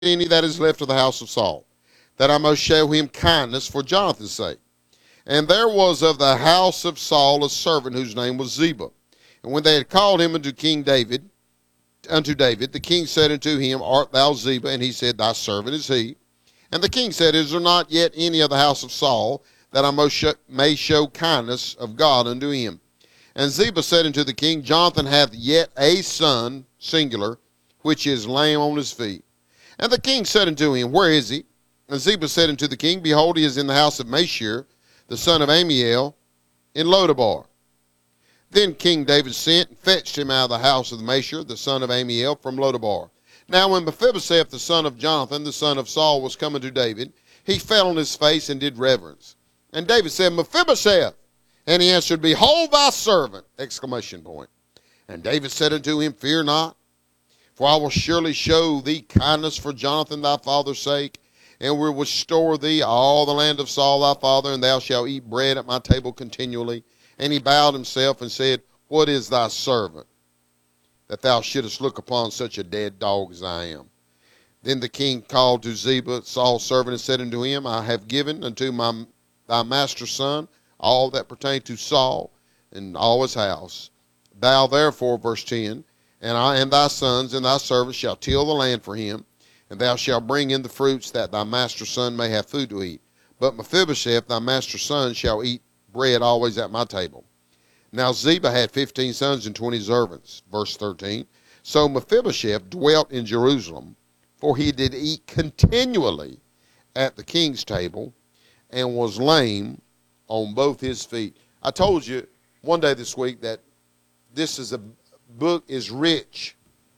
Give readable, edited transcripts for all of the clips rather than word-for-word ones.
any that is left of the house of Saul, that I must show him kindness for Jonathan's sake. And there was of the house of Saul a servant whose name was Ziba. And when they had called him unto David, the king said unto him, Art thou Ziba? And he said, Thy servant is he. And the king said, Is there not yet any of the house of Saul, that I may show kindness of God unto him? And Ziba said unto the king, Jonathan hath yet a son, singular, which is lame on his feet. And the king said unto him, Where is he? And Ziba said unto the king, Behold, he is in the house of Machir, the son of Amiel, in Lodabar. Then King David sent and fetched him out of the house of Machir, the son of Amiel, from Lodabar. Now when Mephibosheth, the son of Jonathan, the son of Saul, was coming to David, he fell on his face and did reverence. And David said, Mephibosheth. And he answered, Behold thy servant! ! And David said unto him, Fear not, for I will surely show thee kindness for Jonathan thy father's sake, and will restore thee all the land of Saul thy father, and thou shalt eat bread at my table continually. And he bowed himself and said, What is thy servant, that thou shouldest look upon such a dead dog as I am? Then the king called to Ziba, Saul's servant, and said unto him, I have given unto thy master's son all that pertained to Saul and all his house. Thou therefore, verse 10, and thy sons and thy servants shall till the land for him, and thou shalt bring in the fruits, that thy master's son may have food to eat. But Mephibosheth, thy master's son, shall eat bread always at my table. Now Ziba had 15 sons and 20 servants. Verse 13. So Mephibosheth dwelt in Jerusalem, for he did eat continually at the king's table, and was lame on both his feet. I told you one day this week that this book is rich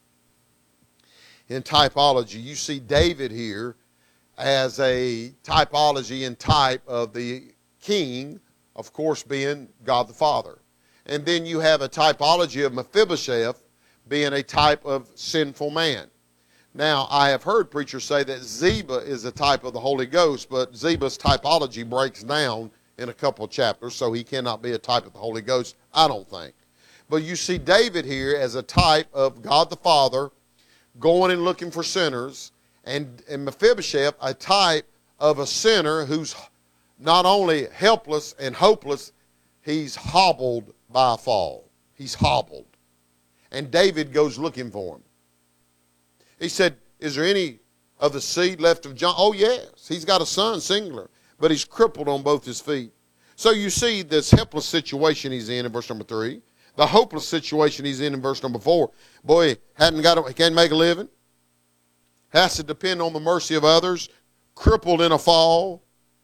in typology. You see David here as a typology and type of the king, of course being God the Father. And then you have a typology of Mephibosheth being a type of sinful man. Now, I have heard preachers say that Ziba is a type of the Holy Ghost, but Ziba's typology breaks down in a couple of chapters, so he cannot be a type of the Holy Ghost, I don't think. But you see David here as a type of God the Father going and looking for sinners, and Mephibosheth a type of a sinner who's not only helpless and hopeless, he's hobbled by a fall. He's hobbled. And David goes looking for him. He said, Is there any of the seed left of John? Oh, yes. He's got a son, singular, but he's crippled on both his feet. So you see this helpless situation he's in verse number 3. The hopeless situation he's in verse number 4. Boy, he can't make a living. Has to depend on the mercy of others. Crippled in a fall.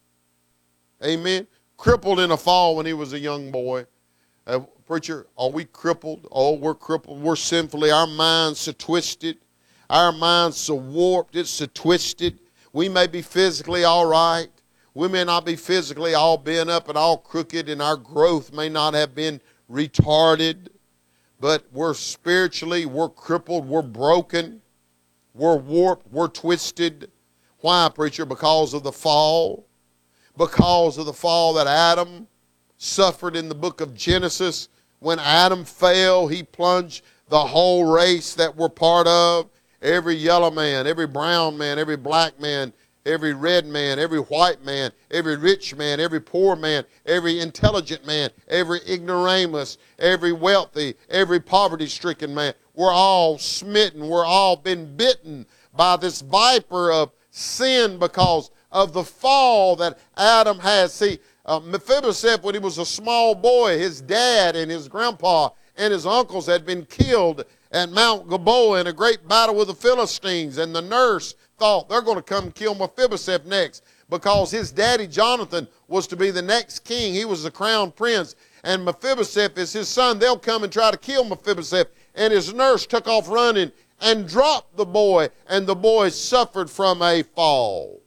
Amen. Crippled in a fall when he was a young boy. Preacher, are we crippled? Oh, we're crippled. We're sinfully. Our minds are twisted. Our minds so warped, it's so twisted. We may be physically all right. We may not be physically all bent up and all crooked, and our growth may not have been retarded. But we're spiritually, we're crippled, we're broken, we're warped, we're twisted. Why, preacher? Because of the fall. Because of the fall that Adam suffered in the book of Genesis. When Adam fell, he plunged the whole race that we're part of. Every yellow man, every brown man, every black man, every red man, every white man, every rich man, every poor man, every intelligent man, every ignoramus, every wealthy, every poverty-stricken man. We're all smitten. We're all been bitten by this viper of sin because of the fall that Adam has. See, Mephibosheth, when he was a small boy, his dad and his grandpa and his uncles had been killed at Mount Gilboa in a great battle with the Philistines. And the nurse thought they're going to come kill Mephibosheth next because his daddy Jonathan was to be the next king. He was the crown prince. And Mephibosheth is his son. They'll come and try to kill Mephibosheth. And his nurse took off running and dropped the boy. And the boy suffered from a fall.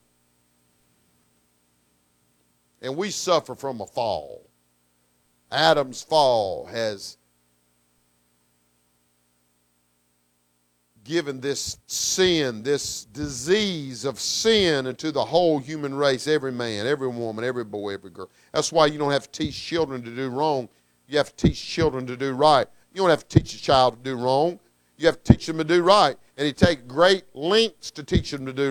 And we suffer from a fall. Adam's fall has given this sin, this disease of sin into the whole human race, every man, every woman, every boy, every girl. That's why you don't have to teach children to do wrong. You have to teach children to do right. You don't have to teach a child to do wrong. You have to teach them to do right. and he'd take great lengths to teach them to do